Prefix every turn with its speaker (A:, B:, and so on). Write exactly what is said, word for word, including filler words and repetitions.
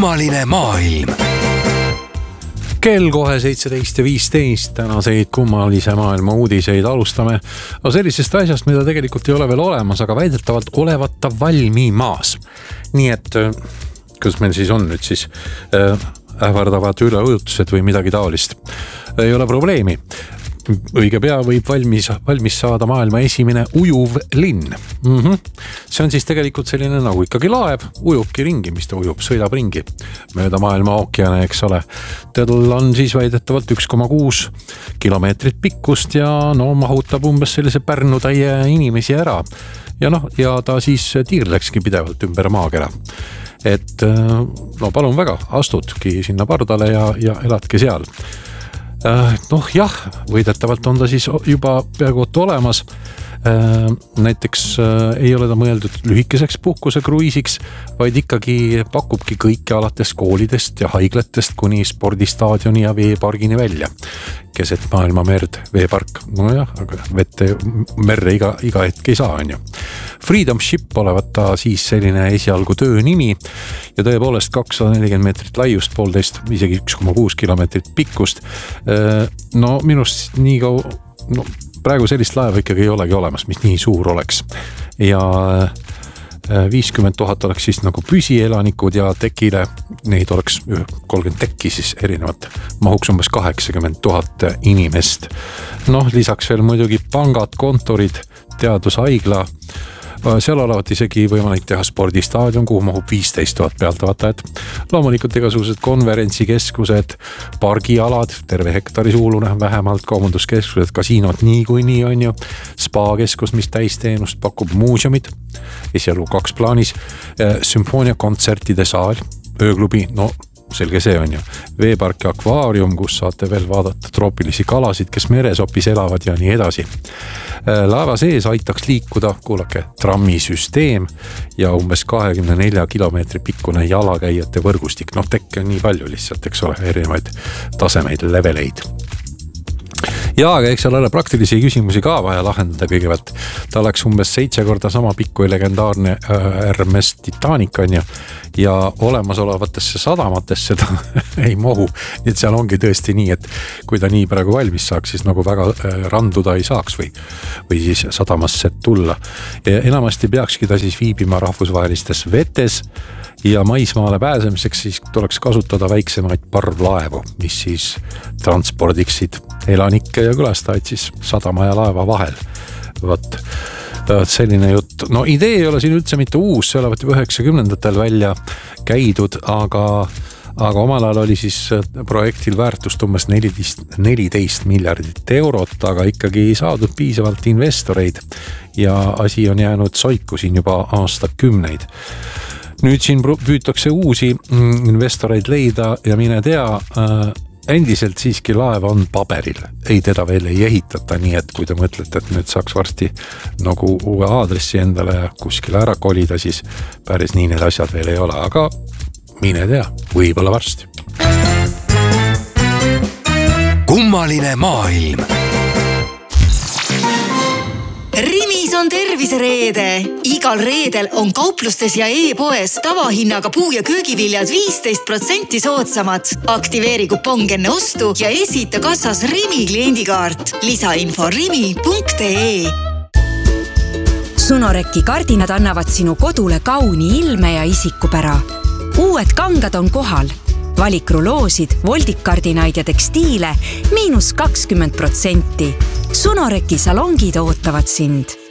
A: kummaline maailm. Kell kohe seitseteist ja viisteist, tänaseid kummalise maailma uudiseid alustame no sellisest asjast, mida tegelikult ei ole veel olemas, aga väidetavalt olevat ta valmimaas. Nii et, kus meil siis on nüüd siis äh, ähvardavad üleujutused või midagi taolist. Ei ole probleemi. Õige pea võib valmis, valmis saada maailma esimene ujuv linn. Mm-hmm. See on siis tegelikult selline nagu ikkagi laev, ujubki ringi, mis ta ujub, sõidab ringi mööda maailma ookeane, eks ole. Tedel on siis väidetavalt üks koma kuus kilomeetrit pikkust ja no mahutab umbes sellise Pärnu-täie inimesi ära. Ja noh, ja ta siis tiirlekski pidevalt ümber maakera. Et no palun väga, astudki sinna pardale ja, ja eladki seal. Noh jah, võidetavalt on ta siis juba peaaegu olemas. Näiteks ei ole ta mõeldud lühikeseks puhkuse kruiisiks, vaid ikkagi pakubki kõike alates koolidest ja haiglatest kuni spordistaadioni ja veepargini välja. Keset maailma merd, veepark, no jah, aga vette merre iga, iga hetk ei saa, on ju. Freedom Ship olevat ta siis selline esialgu töö nimi ja tõepoolest kakssada nelikümmend meetrit laiust, poolteist, isegi üks koma kuus kilomeetrit pikkust. No minust nii kau... No, praegu sellist laeva ikkagi ei olegi olemas, mis nii suur oleks. Ja viiskümmend tuhat oleks siis nagu püsielanikud ja tekile, neid oleks kolmkümmend tekki siis erinevat, mahuks umbes kaheksakümmend tuhat inimest. Noh, lisaks veel muidugi pangad, kontorid, teadushaigla, seal olevat isegi võimalik teha spordistaadion, kuhu mahub viisteist tuhat pealtvaatajat. Loomulikult igasugused konverentsikeskused, pargialad, terve hektari suurune, vähemalt kaubanduskeskused, kasiinod nii kui nii on ju, spa-keskus, mis täisteenust pakub, muuseumid, esialgu kaks plaanis, sümfoonia kontsertide saal, ööklubi, no selge see on ju, veepark ja akvaarium, kus saate veel vaadata troopilisi kalasid, kes meresopis elavad ja nii edasi. Laeva sees aitaks liikuda, kuulake, trammisüsteem ja umbes kahekümne nelja kilomeetri pikkune jalakäijate võrgustik. Noh, tekke on nii palju lihtsalt, eks ole, erinevaid tasemeid, leveleid. Ja, aga eks seal ole praktilisi küsimusi ka vaja lahendada kõigepealt. Ta oleks umbes seitse korda sama pikku ja legendaarne R M S Titanic on ju, ja olemasolevatesse sadamatesse ta ei mohu. Nii et seal ongi tõesti nii, et kui ta nii praegu valmis saaks, siis nagu väga randuda ei saaks või, või siis sadamasse tulla. Ja enamasti peakski ta siis viibima rahvusvahelistes vetes ja maismaale pääsemiseks siis tuleks kasutada väiksemaid parvlaevu, mis siis transpordiksid elanikke ja külastajaid siis sadama ja laeva vahel. Vot selline jutt. No idee ei ole siin üldse mitte uus, see olevat juba üheksakümnendatel välja käidud, aga, aga omal ajal oli siis projektil väärtust umbes neliteist, neliteist miljardit eurot, aga ikkagi ei saadud piisavalt investoreid ja asi on jäänud soiku siin juba aastakümneid. Nüüd siin püütakse uusi investoreid leida ja mine tea, endiselt siiski laev on paberil. Ei teda veel ei ehitata, nii et kui te mõtlete, et nüüd saaks varsti nagu uue aadressi endale ja kuskile ära kolida, siis päris nii need asjad veel ei ole, aga mine tea, võib-olla varsti.
B: Kummaline maailm.
C: Rimis on tervisereede. Igal reedel on kauplustes ja e-poes tavahinnaga puu- ja köögiviljad viisteist protsenti soodsamad. Aktiveeri kupong enne ostu ja esita kassas Rimi kliendikaart. Lisainfo rimi punkt ee.
D: Sunoreki kardinad annavad sinu kodule kauni ilme ja isikupära. Uued kangad on kohal. Valik ruloosid, voldikkardinaid ja tekstiile miinus kakskümmend protsenti. Sunoreki salongid ootavad sind.